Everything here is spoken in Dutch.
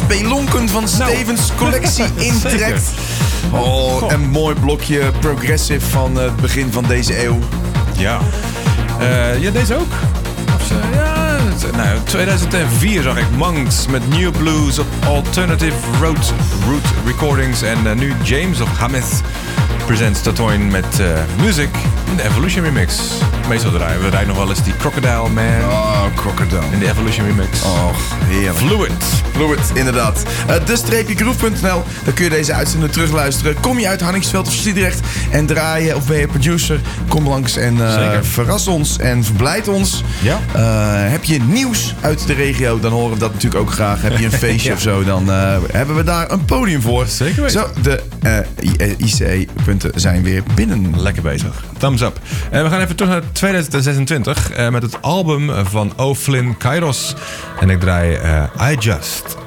spelonken van Stevens collectie intrekt. Oh, een mooi blokje progressive van het begin van deze eeuw. Ja. Ja, deze ook. Nou, 2004 zag ik Monks met New Blues op Alternative Route Recordings. En nu James of Hameth presents Tatoin met Music in de Evolution Remix. Meestal draaien we nog wel eens die Crocodile Man. Oh, Crocodile. In de Evolution Remix. Oh, heerlijk. Fluid, inderdaad. De-groove.nl, daar kun je deze uitzending terugluisteren. Kom je uit Hanningsveld of Sliedrecht en draaien of ben je producer? Kom langs en verras ons en verblijd ons. Ja. Heb je nieuws uit de regio, dan horen we dat natuurlijk ook graag. Heb je een feestje of zo, dan hebben we daar een podium voor. Zeker weten. Zo, de ICE-punten zijn weer binnen. Lekker bezig. Thumbs up. We gaan even terug naar 2026 met het album van O'Flynn Kairos. En ik draai I Just.